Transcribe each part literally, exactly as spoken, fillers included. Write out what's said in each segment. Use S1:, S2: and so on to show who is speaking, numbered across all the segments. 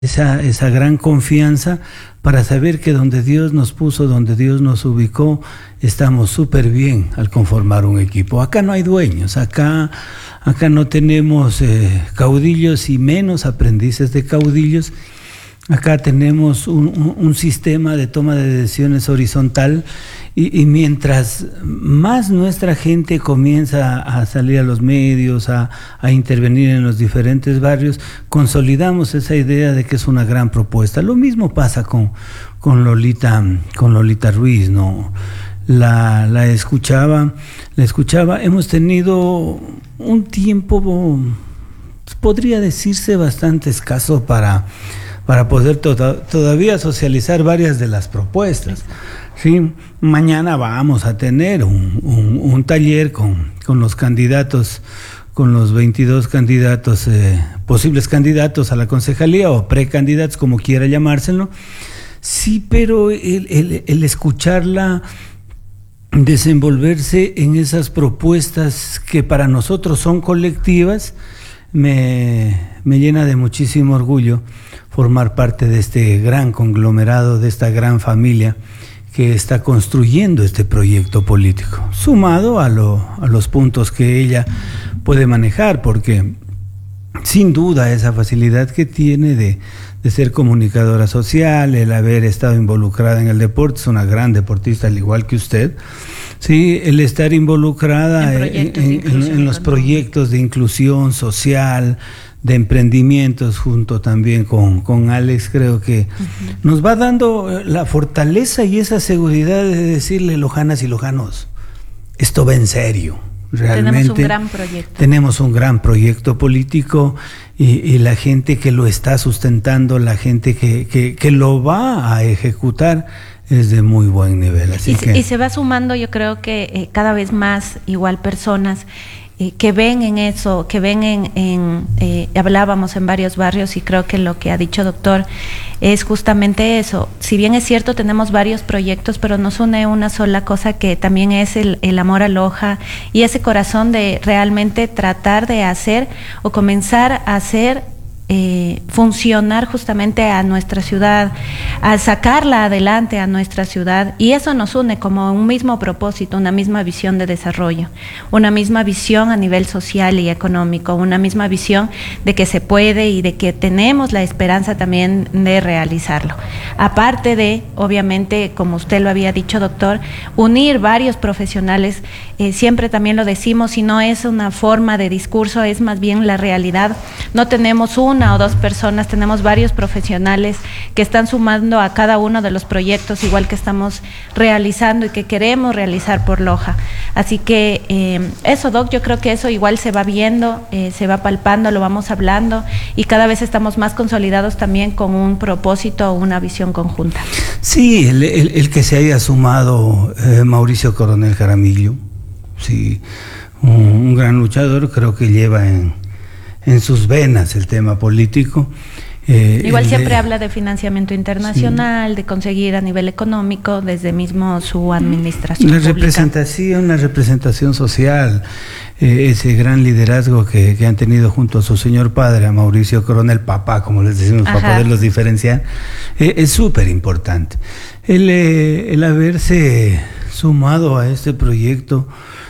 S1: esa, esa gran confianza para saber que donde Dios nos puso, donde Dios nos ubicó, estamos súper bien al conformar un equipo. Acá no hay dueños, acá, acá no tenemos eh, caudillos y menos aprendices de caudillos. Acá tenemos un, un, un sistema de toma de decisiones horizontal y, y mientras más nuestra gente comienza a salir a los medios, a, a intervenir en los diferentes barrios, consolidamos esa idea de que es una gran propuesta. Lo mismo pasa con, con Lolita, con Lolita Ruiz, ¿no? La, la escuchaba, la escuchaba. Hemos tenido un tiempo, podría decirse, bastante escaso para para poder to todavía socializar varias de las propuestas. ¿Sí? Mañana vamos a tener un, un, un taller con, con los candidatos, con los veintidós candidatos, eh, posibles candidatos a la concejalía o precandidatos, como quiera llamárselo. Sí, pero el, el, el escucharla desenvolverse en esas propuestas que para nosotros son colectivas, me, me llena de muchísimo orgullo formar parte de este gran conglomerado, de esta gran familia que está construyendo este proyecto político, sumado a, lo, a los puntos que ella puede manejar, porque sin duda esa facilidad que tiene de, de ser comunicadora social, el haber estado involucrada en el deporte, es una gran deportista al igual que usted, sí, el estar involucrada en, en, en, en los proyectos de inclusión social, de emprendimientos, junto también con, con Alex, creo que uh-huh. nos va dando la fortaleza y esa seguridad de decirle, lojanas y lojanos, esto va en serio. Realmente
S2: tenemos un gran proyecto.
S1: Tenemos un gran proyecto político y, y la gente que lo está sustentando, la gente que, que, que lo va a ejecutar es de muy buen nivel. Así
S2: y,
S1: que...
S2: y se va sumando, yo creo que eh, cada vez más igual personas eh, que ven en eso, que ven en, en eh, hablábamos en varios barrios y creo que lo que ha dicho doctor es justamente eso. Si bien es cierto, tenemos varios proyectos, pero nos une una sola cosa que también es el, el amor a Loja y ese corazón de realmente tratar de hacer o comenzar a hacer Eh, funcionar justamente a nuestra ciudad, a sacarla adelante a nuestra ciudad, y eso nos une como un mismo propósito, una misma visión de desarrollo, una misma visión a nivel social y económico, una misma visión de que se puede y de que tenemos la esperanza también de realizarlo. Aparte de, obviamente, como usted lo había dicho, doctor, unir varios profesionales, eh, siempre también lo decimos, y no es una forma de discurso, es más bien la realidad. No tenemos un Una o dos personas, tenemos varios profesionales que están sumando a cada uno de los proyectos, igual que estamos realizando y que queremos realizar por Loja. Así que eh, eso, Doc, yo creo que eso igual se va viendo, eh, se va palpando, lo vamos hablando y cada vez estamos más consolidados también con un propósito o una visión conjunta.
S1: Sí, el, el, el que se haya sumado eh, Mauricio Coronel Jaramillo, sí, un, un gran luchador, creo que lleva en en sus venas el tema político.
S2: Eh, Igual siempre de, habla de financiamiento internacional, sí. de conseguir a nivel económico desde mismo su administración
S1: La
S2: pública.
S1: representación, la representación social, eh, ese gran liderazgo que, que han tenido junto a su señor padre, a Mauricio Coronel, papá, como les decimos, Ajá. para poderlos diferenciar, eh, es súper importante. El, eh, el haberse sumado a este proyecto,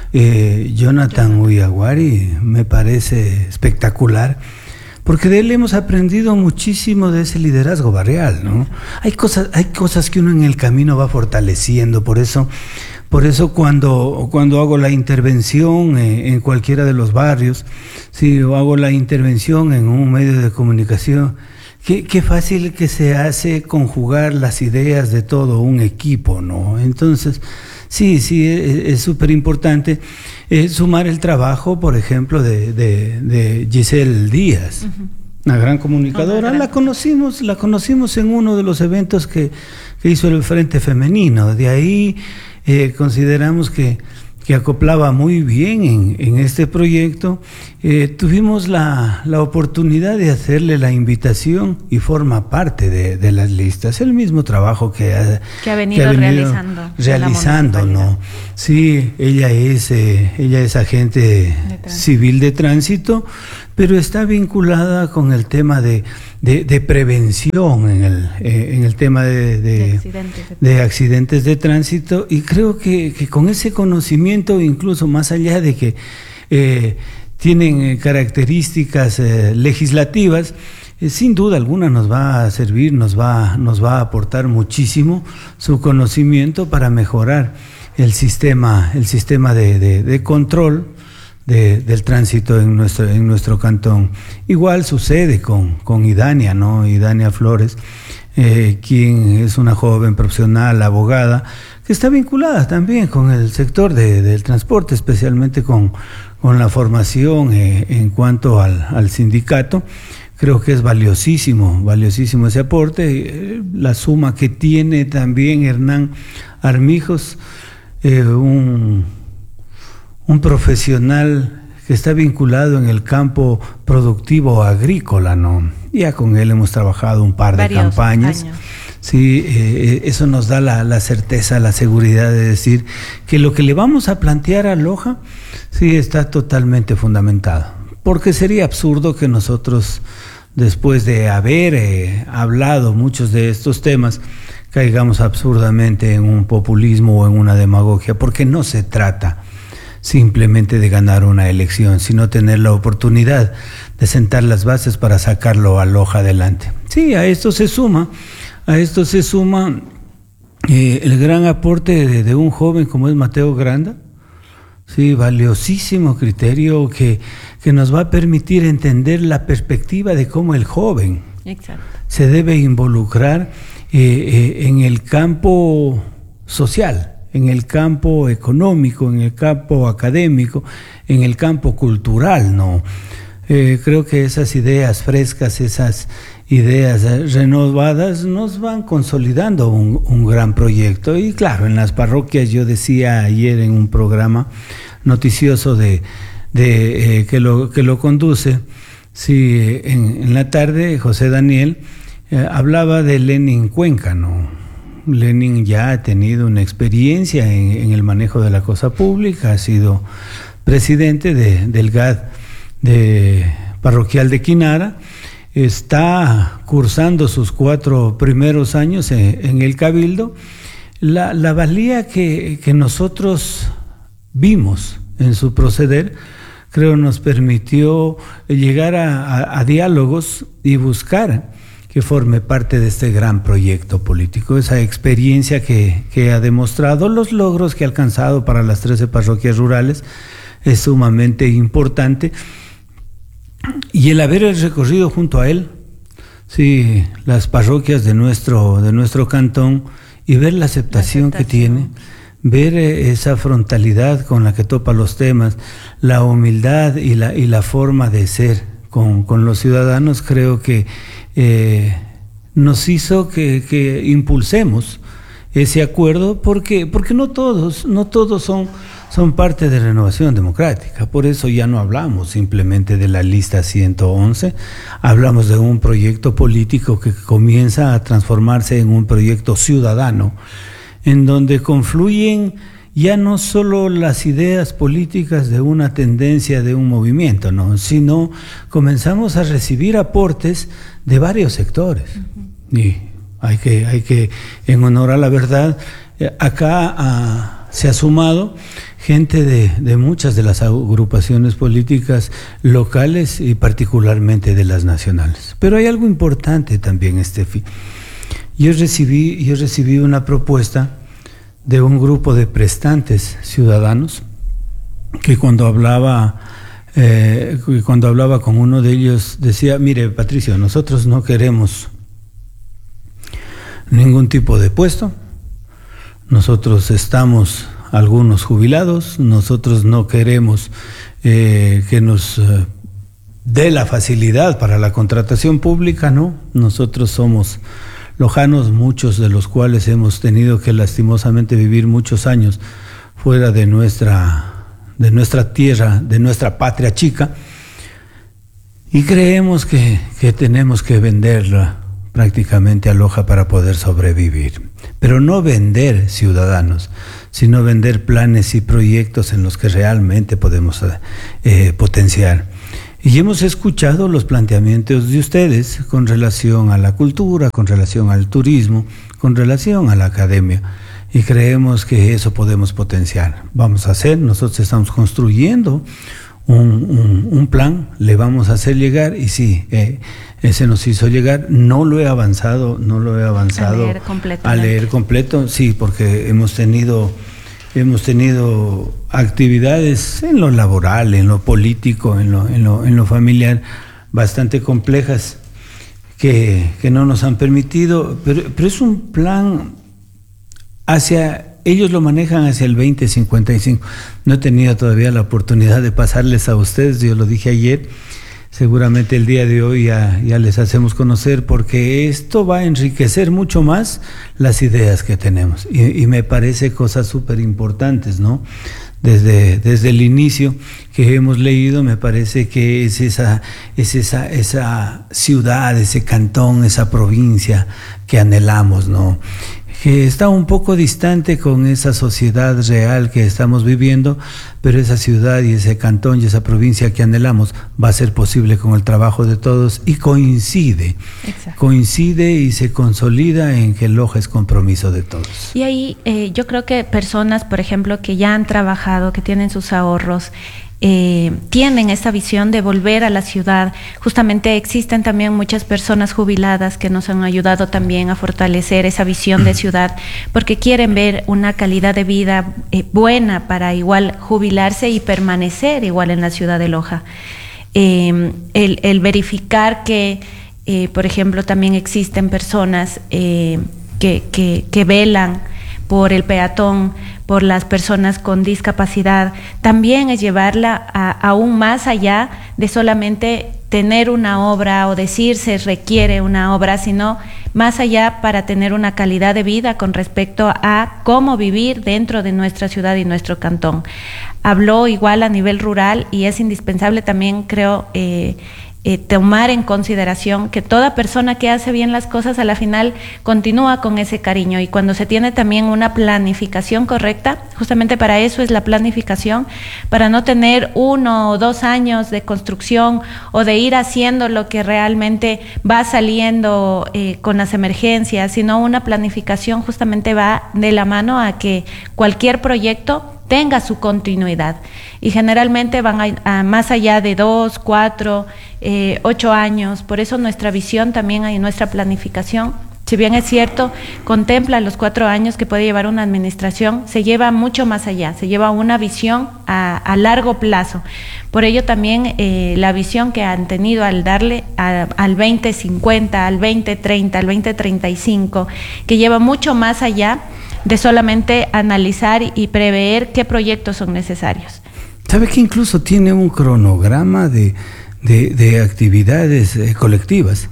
S1: Eh, Jonathan Uyaguari, me parece espectacular, porque de él hemos aprendido muchísimo de ese liderazgo barrial, ¿no? Hay cosas, hay cosas que uno en el camino va fortaleciendo, por eso, por eso cuando, cuando hago la intervención en, en cualquiera de los barrios, sí, o hago la intervención en un medio de comunicación, Qué, qué fácil que se hace conjugar las ideas de todo un equipo, ¿no? Entonces, sí, sí, es súper importante eh, sumar el trabajo, por ejemplo, de, de, de Giselle Díaz, uh-huh. una gran comunicadora. Oh, la conocimos, la conocimos en uno de los eventos que, que hizo el Frente Femenino. De ahí eh, consideramos que que acoplaba muy bien en, en este proyecto. Eh, tuvimos la, la oportunidad de hacerle la invitación y forma parte de, de las listas, el mismo trabajo que ha,
S2: que ha venido, que ha venido realizando,
S1: realizando ¿no? Sí, ella es, eh, ella es agente de civil de tránsito, pero está vinculada con el tema de, de, de prevención en el, eh, en el tema de, de, de, accidentes de... de accidentes de tránsito, y creo que, que con ese conocimiento, incluso más allá de que eh, tienen características eh, legislativas, eh, sin duda alguna nos va a servir, nos va, nos va a aportar muchísimo su conocimiento para mejorar el sistema, el sistema de, de, de control de, del tránsito en nuestro, en nuestro cantón. Igual sucede con, con Idania, ¿no? Idania Flores, eh, quien es una joven profesional, abogada, que está vinculada también con el sector de, del transporte, especialmente con, con la formación eh, en cuanto al, al sindicato. Creo que es valiosísimo, valiosísimo ese aporte. Eh, la suma que tiene también Hernán Armijos, eh, un, un profesional que está vinculado en el campo productivo agrícola, ¿no? Ya con él hemos trabajado un par de Varios campañas. Años. Sí, eh, eso nos da la, la certeza, la seguridad de decir que lo que le vamos a plantear a Loja, sí, está totalmente fundamentado. Porque sería absurdo que nosotros, después de haber eh, hablado muchos de estos temas, caigamos absurdamente en un populismo o en una demagogia, porque no se trata simplemente de ganar una elección, sino tener la oportunidad de sentar las bases para sacarlo a Loja adelante. Sí, a esto se suma, a esto se suma eh, el gran aporte de, de un joven como es Mateo Granda, sí, valiosísimo criterio que, que nos va a permitir entender la perspectiva de cómo el joven Exacto. se debe involucrar eh, eh, en el campo social, en el campo económico, en el campo académico, en el campo cultural, ¿no? Eh, creo que esas ideas frescas, esas ideas renovadas nos van consolidando un, un gran proyecto. Y claro, en las parroquias, yo decía ayer en un programa noticioso de, de eh, que, lo, que lo conduce, sí, en, en la tarde, José Daniel eh, hablaba de Lenin Cuenca, ¿no? Lenin ya ha tenido una experiencia en, en el manejo de la cosa pública, ha sido presidente de, del G A D de parroquial de Quinara, está cursando sus cuatro primeros años en, en el Cabildo. La, la valía que, que nosotros vimos en su proceder, creo nos permitió llegar a, a, a diálogos y buscar que forme parte de este gran proyecto político, esa experiencia que, que ha demostrado, los logros que ha alcanzado para las trece parroquias rurales, es sumamente importante, y el haber recorrido junto a él, sí, las parroquias de nuestro, de nuestro cantón, y ver la aceptación, la aceptación. que tiene, ver esa frontalidad con la que topa los temas, la humildad y la, y la forma de ser con, con los ciudadanos, creo que eh, nos hizo que, que impulsemos ese acuerdo, porque, porque no todos, no todos son, son parte de Renovación Democrática. Por eso ya no hablamos simplemente de la lista ciento once, hablamos de un proyecto político que comienza a transformarse en un proyecto ciudadano, en donde confluyen ya no solo las ideas políticas de una tendencia, de un movimiento, ¿no? Sino comenzamos a recibir aportes de varios sectores. Uh-huh. Y hay que, hay que, en honor a la verdad, eh, acá ah, se ha sumado gente de, de muchas de las agrupaciones políticas locales y particularmente de las nacionales. Pero hay algo importante también, Estefi. Yo recibí, yo recibí una propuesta de un grupo de prestantes ciudadanos que cuando hablaba eh, cuando hablaba con uno de ellos decía: mire, Patricio, nosotros no queremos ningún tipo de puesto, nosotros estamos algunos jubilados, nosotros no queremos eh, que nos eh, dé la facilidad para la contratación pública, no, nosotros somos lojanos, muchos de los cuales hemos tenido que lastimosamente vivir muchos años fuera de nuestra, de nuestra tierra, de nuestra patria chica, y creemos que, que tenemos que venderla prácticamente a Loja para poder sobrevivir. Pero no vender ciudadanos, sino vender planes y proyectos en los que realmente podemos eh, potenciar. Y hemos escuchado los planteamientos de ustedes con relación a la cultura, con relación al turismo, con relación a la academia. Y creemos que eso podemos potenciar. Vamos a hacer, nosotros estamos construyendo un, un, un plan, le vamos a hacer llegar, y sí, eh, ese nos hizo llegar. No lo he avanzado, no lo he avanzado
S2: a leer,
S1: a leer completo, sí, porque hemos tenido... Hemos tenido actividades en lo laboral, en lo político, en lo, en lo, en lo familiar, bastante complejas que, que no nos han permitido, pero, pero es un plan hacia, ellos lo manejan hacia el veinte cincuenta y cinco. No he tenido todavía la oportunidad de pasarles a ustedes, yo lo dije ayer. Seguramente el día de hoy ya, ya les hacemos conocer, porque esto va a enriquecer mucho más las ideas que tenemos. Y, y me parece cosas súper importantes, ¿no? Desde, desde el inicio que hemos leído, me parece que es esa, es esa, esa ciudad, ese cantón, esa provincia que anhelamos, ¿no? Que está un poco distante con esa sociedad real que estamos viviendo, pero esa ciudad y ese cantón y esa provincia que anhelamos va a ser posible con el trabajo de todos, y coincide, Exacto. coincide y se consolida en que el Loja es compromiso de todos.
S2: Y ahí eh, yo creo que personas, por ejemplo, que ya han trabajado, que tienen sus ahorros, Eh, tienen esa visión de volver a la ciudad. Justamente existen también muchas personas jubiladas que nos han ayudado también a fortalecer esa visión de ciudad, porque quieren ver una calidad de vida eh, buena para igual jubilarse y permanecer igual en la ciudad de Loja. Eh, el, el verificar que, eh, por ejemplo, también existen personas eh, que, que, que velan por el peatón, por las personas con discapacidad, también es llevarla a, aún más allá de solamente tener una obra o decir se requiere una obra, sino más allá para tener una calidad de vida con respecto a cómo vivir dentro de nuestra ciudad y nuestro cantón. Habló igual a nivel rural, y es indispensable también, creo, eh, Eh, tomar en consideración que toda persona que hace bien las cosas a la final continúa con ese cariño, y cuando se tiene también una planificación correcta, justamente para eso es la planificación, para no tener uno o dos años de construcción o de ir haciendo lo que realmente va saliendo eh, con las emergencias, sino una planificación justamente va de la mano a que cualquier proyecto tenga su continuidad, y generalmente van a, a más allá de dos, cuatro, eh, ocho años. Por eso nuestra visión también y nuestra planificación, si bien es cierto, contempla los cuatro años que puede llevar una administración, se lleva mucho más allá, se lleva una visión a, a largo plazo. Por ello también eh, la visión que han tenido al darle a, al veinte cincuenta, al veinte treinta, al veinte treinta y cinco, que lleva mucho más allá de solamente analizar y prever qué proyectos son necesarios.
S1: ¿Sabe que incluso tiene un cronograma de, de, de actividades eh, colectivas?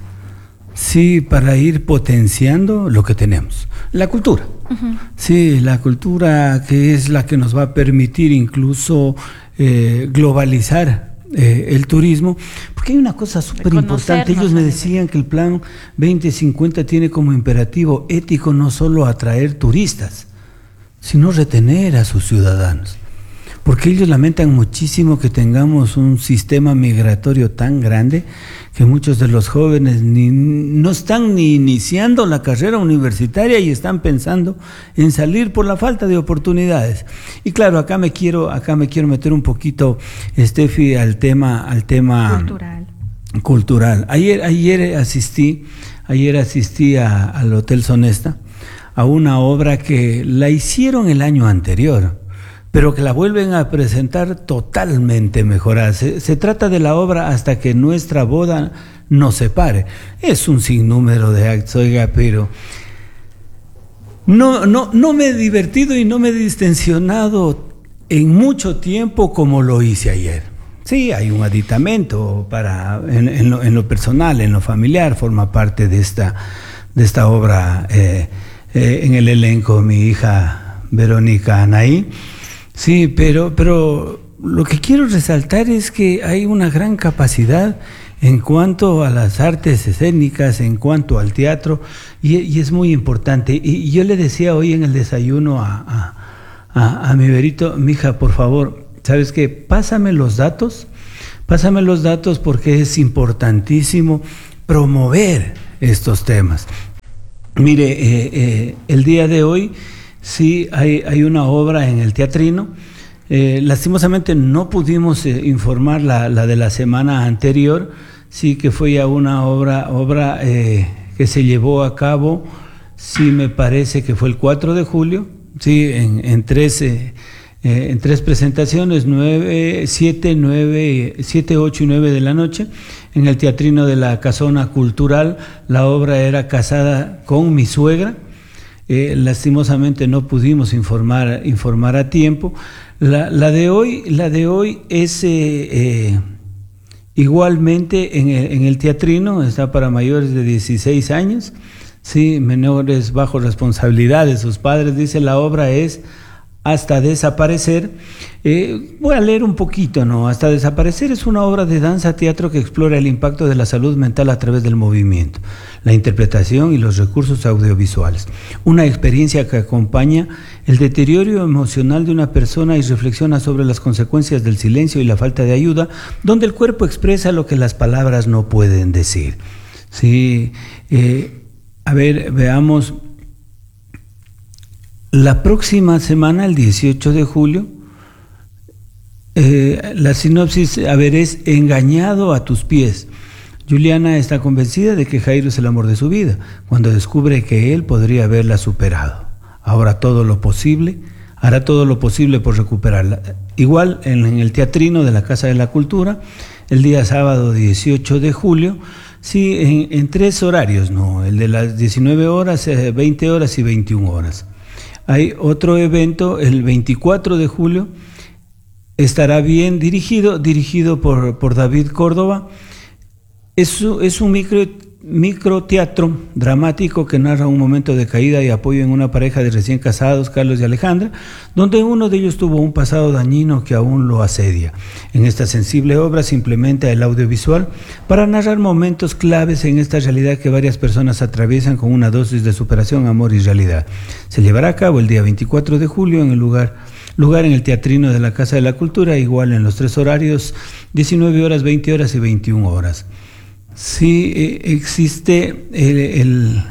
S1: Sí, para ir potenciando lo que tenemos. La cultura. Uh-huh. Sí, la cultura, que es la que nos va a permitir incluso eh, globalizar Eh, el turismo, porque hay una cosa súper importante. Ellos me decían que el plan veinte cincuenta tiene como imperativo ético no solo atraer turistas, sino retener a sus ciudadanos, porque ellos lamentan muchísimo que tengamos un sistema migratorio tan grande que muchos de los jóvenes ni, no están ni iniciando la carrera universitaria y están pensando en salir por la falta de oportunidades. Y claro, acá me quiero, acá me quiero meter un poquito, Steffi, al tema, al tema
S2: cultural.
S1: cultural. Ayer, ayer asistí, ayer asistí a, al Hotel Sonesta a una obra que la hicieron el año anterior, pero que la vuelven a presentar totalmente mejorada. Se, se trata de la obra Hasta que nuestra boda nos separe. Es un sinnúmero de actos, oiga, pero no, no, no me he divertido y no me he distensionado en mucho tiempo como lo hice ayer. Sí, hay un aditamento para, en, en, lo, en lo personal, en lo familiar, forma parte de esta, de esta obra, eh, eh, en el elenco mi hija Verónica Anaí. Sí, pero, pero lo que quiero resaltar es que hay una gran capacidad en cuanto a las artes escénicas, en cuanto al teatro, y, y es muy importante. Y, y yo le decía hoy en el desayuno a, a, a, a mi Verito, mija, por favor, ¿sabes qué? Pásame los datos Pásame los datos porque es importantísimo promover estos temas. Mire, eh, eh, el día de hoy sí hay, hay una obra en el Teatrino. Eh, lastimosamente no pudimos eh, informar la, la de la semana anterior, sí que fue ya una obra, obra eh, que se llevó a cabo, sí me parece que fue el cuatro de julio, sí, en, en, tres, eh, eh, en tres presentaciones, nueve, siete, nueve, siete, ocho y nueve de la noche, en el Teatrino de la Casona Cultural. La obra era Casada con mi suegra. Eh, lastimosamente no pudimos informar, informar a tiempo. La, la de hoy, la de hoy es eh, eh, igualmente en el, en el Teatrino, está para mayores de dieciséis años, sí, menores bajo responsabilidad de sus padres. Dice, la obra es Hasta desaparecer. Eh, voy a leer un poquito, ¿no? Hasta desaparecer es una obra de danza teatro que explora el impacto de la salud mental a través del movimiento, la interpretación y los recursos audiovisuales. Una experiencia que acompaña el deterioro emocional de una persona y reflexiona sobre las consecuencias del silencio y la falta de ayuda, donde el cuerpo expresa lo que las palabras no pueden decir. Sí, eh, a ver, veamos. La próxima semana, el dieciocho de julio, eh, la sinopsis, a ver, es Engañado a tus pies. Juliana está convencida de que Jairo es el amor de su vida, cuando descubre que él podría haberla superado. Ahora todo lo posible, hará todo lo posible por recuperarla. Igual en, en el Teatrino de la Casa de la Cultura, el día sábado dieciocho de julio, sí, en, en tres horarios, ¿no? El de las diecinueve horas, eh, veinte horas y veintiuna horas. Hay otro evento el veinticuatro de julio, estará bien dirigido, dirigido por, por David Córdoba. Es, es un micro, microteatro dramático que narra un momento de caída y apoyo en una pareja de recién casados, Carlos y Alejandra, donde uno de ellos tuvo un pasado dañino que aún lo asedia. En esta sensible obra se implementa el audiovisual para narrar momentos claves en esta realidad que varias personas atraviesan con una dosis de superación, amor y realidad. Se llevará a cabo el día veinticuatro de julio en el lugar, lugar en el Teatrino de la Casa de la Cultura, igual en los tres horarios, diecinueve horas, veinte horas y veintiuna horas. Sí, eh, existe el, el,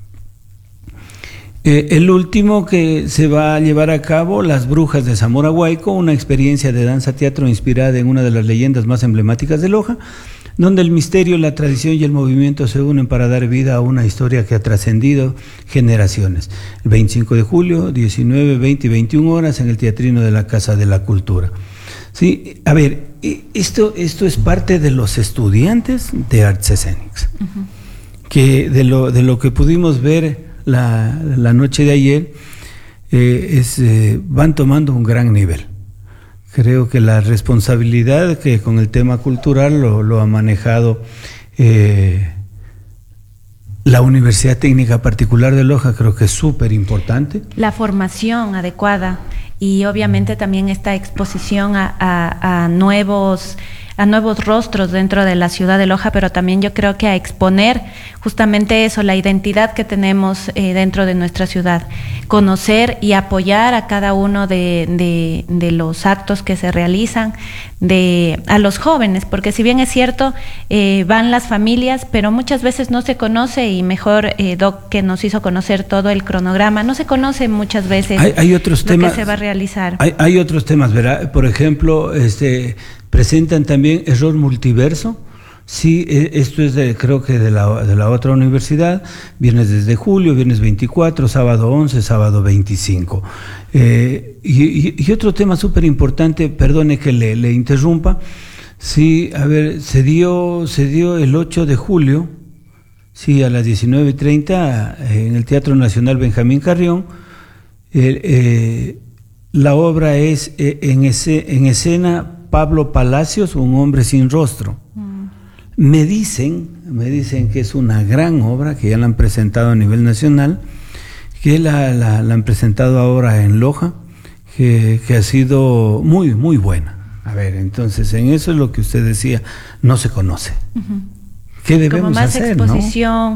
S1: eh, el último que se va a llevar a cabo, Las Brujas de Zamora Guayco, una experiencia de danza teatro inspirada en una de las leyendas más emblemáticas de Loja, donde el misterio, la tradición y el movimiento se unen para dar vida a una historia que ha trascendido generaciones. El veinticinco de julio, diecinueve, veinte y veintiuna horas en el Teatrino de la Casa de la Cultura. Sí, a ver, esto, esto es parte de los estudiantes de artes escénicas, uh-huh. que de lo, de lo que pudimos ver la, la noche de ayer, eh, es, eh, van tomando un gran nivel. Creo que la responsabilidad que con el tema cultural lo, lo ha manejado eh, la Universidad Técnica Particular de Loja, creo que es súper importante.
S2: La formación adecuada. Y obviamente también esta exposición a, a, a nuevos a nuevos rostros dentro de la ciudad de Loja, pero también yo creo que a exponer justamente eso, la identidad que tenemos eh, dentro de nuestra ciudad, conocer y apoyar a cada uno de, de, de los actos que se realizan, de a los jóvenes, porque si bien es cierto, eh, van las familias, pero muchas veces no se conoce, y mejor eh, Doc que nos hizo conocer todo el cronograma, no se conoce muchas veces
S1: hay, hay otros
S2: lo
S1: temas,
S2: que se va a realizar.
S1: Hay, hay otros temas, ¿verdad? Por ejemplo, este presentan también Error Multiverso. Sí, esto es de, creo que de la, de la otra universidad, viernes desde julio, viernes veinticuatro, sábado once, sábado veinticinco. Eh, y, y, y otro tema súper importante, perdone que le, le interrumpa, sí, a ver, se dio, se dio el ocho de julio, sí, a las diecinueve treinta, eh, en el Teatro Nacional Benjamín Carrión. Eh, eh, la obra es eh, en, ese, en escena Pablo Palacios, Un hombre sin rostro. Mm. Me dicen, me dicen que es una gran obra, que ya la han presentado a nivel nacional, que la, la, la han presentado ahora en Loja, que, que ha sido muy, muy buena. A ver, entonces en eso es lo que usted decía, no se conoce. Uh-huh. ¿Qué debemos
S2: Como más
S1: hacer,
S2: exposición,
S1: ¿no?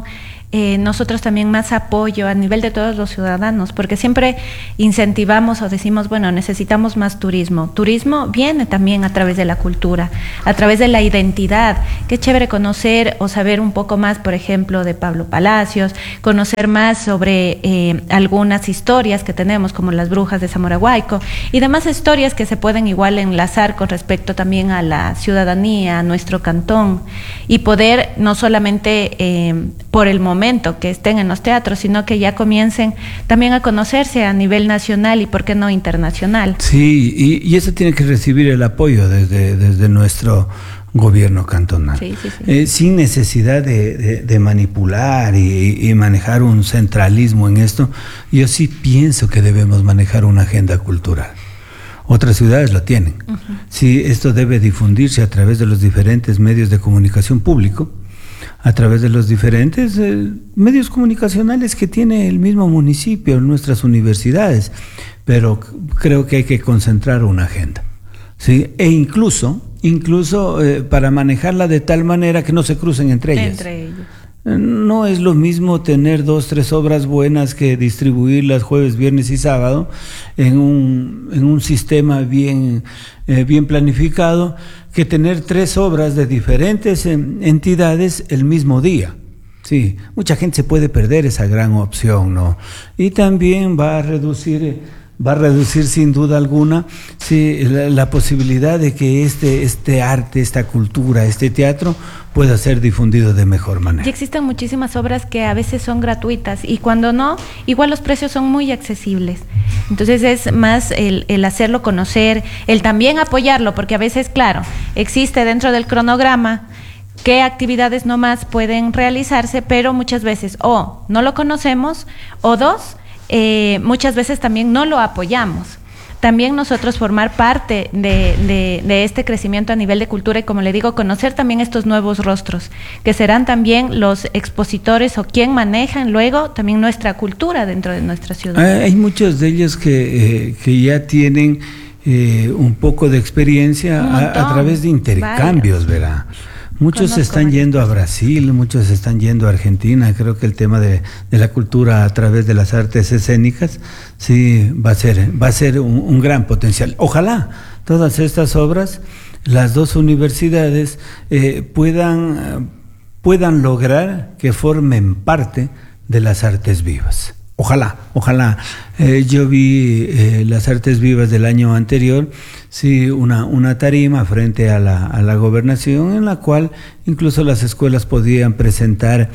S2: eh, nosotros también más apoyo a nivel de todos los ciudadanos, porque siempre incentivamos o decimos, bueno, necesitamos más turismo. Turismo viene también a través de la cultura, a través de la identidad. Qué chévere conocer o saber un poco más, por ejemplo, de Pablo Palacios, conocer más sobre eh, algunas historias que tenemos, como las brujas de Zamora Huayco, y demás historias que se pueden igual enlazar con respecto también a la ciudadanía, a nuestro cantón, y poder no solamente eh, por el momento que estén en los teatros, sino que ya comiencen también a conocerse a nivel nacional y por qué no internacional.
S1: Sí, y, y eso tiene que recibir el apoyo desde, desde nuestro gobierno cantonal, sí, sí, sí. Eh, sin necesidad de, de, de manipular y, y manejar un centralismo en esto. Yo sí pienso que debemos manejar una agenda cultural. Otras ciudades lo tienen. Uh-huh. Sí, esto debe difundirse a través de los diferentes medios de comunicación público, a través de los diferentes eh, medios comunicacionales que tiene el mismo municipio, nuestras universidades, pero creo que hay que concentrar una agenda, ¿sí? E incluso, incluso eh, para manejarla de tal manera que no se crucen entre ellas.
S2: Entre ellos.
S1: No es lo mismo tener dos, tres obras buenas que distribuirlas jueves, viernes y sábado en un, en un sistema bien, eh, bien planificado, que tener tres obras de diferentes entidades el mismo día. Sí, mucha gente se puede perder esa gran opción, ¿no? Y también va a reducir... va a reducir sin duda alguna sí, la, la posibilidad de que este, este arte, esta cultura, este teatro pueda ser difundido de mejor manera.
S2: Y existen muchísimas obras que a veces son gratuitas y cuando no, igual los precios son muy accesibles. Entonces es más el, el hacerlo conocer, el también apoyarlo, porque a veces, claro, existe dentro del cronograma qué actividades nomás pueden realizarse, pero muchas veces o no lo conocemos o dos, Eh, muchas veces también no lo apoyamos. También nosotros formar parte de, de, de este crecimiento a nivel de cultura y, como le digo, conocer también estos nuevos rostros, que serán también los expositores o quien manejan luego también nuestra cultura dentro de nuestra ciudad.
S1: Hay muchos de ellos que, eh, que ya tienen eh, un poco de experiencia a, a través de intercambios, Vaya. ¿verdad? Muchos se están yendo a Brasil, muchos se están yendo a Argentina. Creo que el tema de, de la cultura a través de las artes escénicas sí va a ser, va a ser un, un gran potencial. Ojalá todas estas obras, las dos universidades eh, puedan, puedan lograr que formen parte de las artes vivas. Ojalá, ojalá. Eh, yo vi eh, las artes vivas del año anterior, sí, una, una tarima frente a la, a la gobernación en la cual incluso las escuelas podían presentar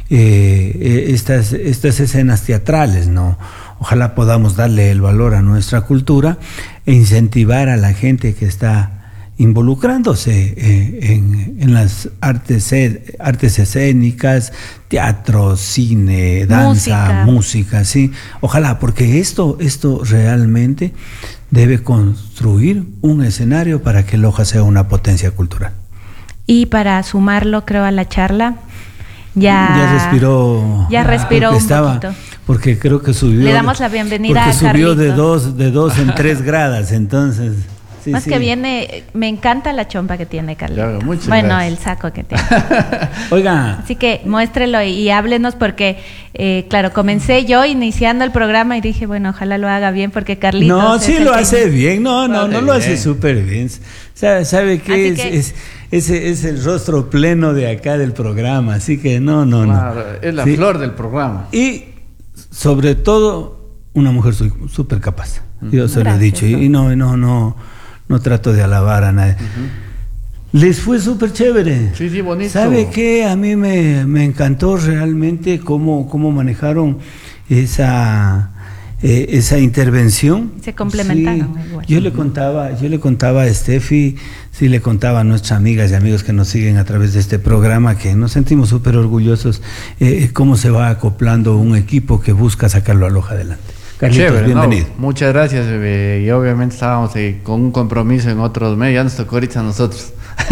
S1: eh, estas, estas escenas teatrales, ¿no? Ojalá podamos darle el valor a nuestra cultura e incentivar a la gente que está involucrándose eh, en, en las artes, artes escénicas, teatro, cine, danza, música, música, sí. Ojalá, porque esto, esto realmente debe construir un escenario para que Loja sea una potencia cultural.
S2: Y para sumarlo, creo, a la charla, ya,
S1: ya respiró,
S2: ya respiró un
S1: estaba,
S2: poquito.
S1: Porque creo que subió.
S2: Le damos la bienvenida
S1: porque
S2: a
S1: subió
S2: Carlitos.
S1: de dos, de dos en tres gradas, entonces. Sí,
S2: Más
S1: sí.
S2: que viene, me encanta la chompa que tiene Carlitos.
S3: Ya, muchas
S2: bueno,
S3: gracias.
S2: el saco que tiene.
S1: Oiga.
S2: Así que muéstrelo y, y háblenos porque, eh, claro, comencé yo iniciando el programa y dije, bueno, ojalá lo haga bien porque Carlitos...
S1: No, sí lo
S2: que...
S1: hace bien, no, no, no, no lo hace súper bien. ¿Sabe, sabe qué es,
S2: que...
S1: es? Ese es el rostro pleno de acá del programa, así que no, no,
S3: claro,
S1: no.
S3: Es la
S1: sí.
S3: flor del programa.
S1: Y sobre todo, una mujer súper capaz. Yo se lo he dicho y, y no, no, no... No trato de alabar a nadie. Uh-huh. Les fue súper chévere.
S3: Sí, sí, bonito.
S1: ¿Sabe qué? A mí me, me encantó realmente cómo, cómo manejaron esa, eh, esa intervención.
S2: Se complementaron.
S1: Sí. Igual. Yo le contaba, yo le contaba a Steffi, sí le contaba a nuestras amigas y amigos que nos siguen a través de este programa, que nos sentimos súper orgullosos eh, cómo se va acoplando un equipo que busca sacarlo a Loja adelante. Carlitos,
S3: chévere,
S1: bienvenido.
S3: No, muchas gracias, bebé. Y obviamente estábamos eh, con un compromiso en otros medios, ya nos tocó ahorita a nosotros.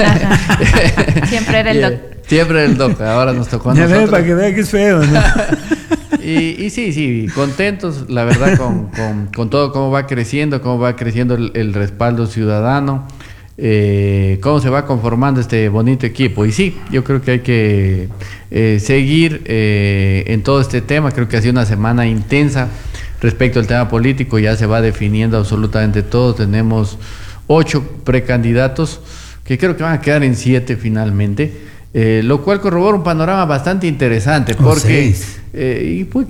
S2: Siempre era el doc.
S3: Siempre era el doc, ahora nos tocó a
S1: ya
S3: nosotros.
S1: Ve, para que vea que es feo, ¿no?
S3: y, y sí, sí, contentos, la verdad, con, con, con todo cómo va creciendo, cómo va creciendo el, el respaldo ciudadano. eh, cómo se va conformando este bonito equipo. Y sí, yo creo que hay que eh, seguir eh, en todo este tema. Creo que ha sido una semana intensa respecto al tema político, ya se va definiendo absolutamente todo. Tenemos ocho precandidatos que creo que van a quedar en siete finalmente, eh, lo cual corrobora un panorama bastante interesante, porque eh, y pues,